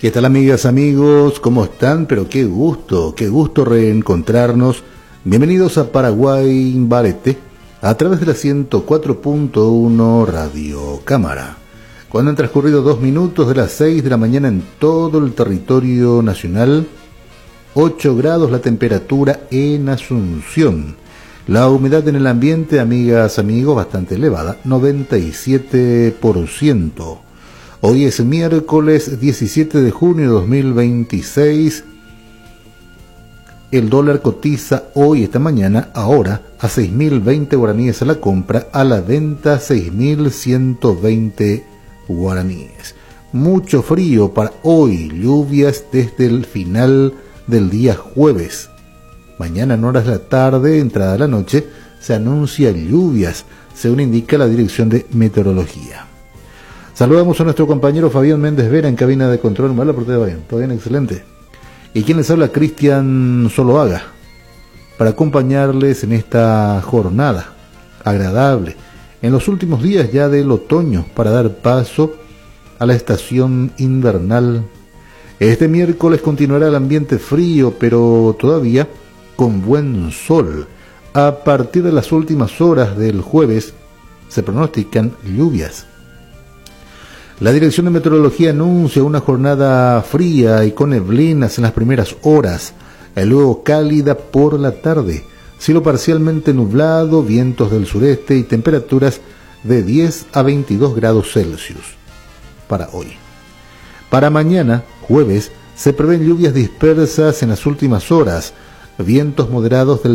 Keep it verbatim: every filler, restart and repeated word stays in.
¿Qué tal, amigas, amigos? ¿Cómo están? Pero qué gusto, qué gusto reencontrarnos. Bienvenidos a Paraguay Barete a través de la ciento cuatro punto uno Radio Cámara. Cuando han transcurrido dos minutos de las seis de la mañana en todo el territorio nacional, ocho grados la temperatura en Asunción. La humedad en el ambiente, amigas, amigos, bastante elevada, noventa y siete por ciento. Hoy es miércoles diecisiete de junio de dos mil veintiséis. El dólar cotiza hoy, esta mañana, ahora, a seis mil veinte guaraníes a la compra, a la venta seis mil ciento veinte guaraníes. Mucho frío para hoy, lluvias desde el final del día jueves. Mañana en horas de la tarde, entrada la noche, se anuncia lluvias, según indica la Dirección de Meteorología. Saludamos a nuestro compañero Fabián Méndez Vera en cabina de control. ¿Vale? ¿Por todo bien? ¿Todo bien? Excelente. ¿Y quién les habla? Cristian Zuluaga, para acompañarles en esta jornada agradable, en los últimos días ya del otoño, para dar paso a la estación invernal. Este miércoles continuará el ambiente frío, pero todavía con buen sol. A partir de las últimas horas del jueves se pronostican lluvias. La Dirección de Meteorología anuncia una jornada fría y con neblinas en las primeras horas, y luego cálida por la tarde, cielo parcialmente nublado, vientos del sureste y temperaturas de diez a veintidós grados Celsius para hoy. Para mañana, jueves, se prevén lluvias dispersas en las últimas horas, vientos moderados del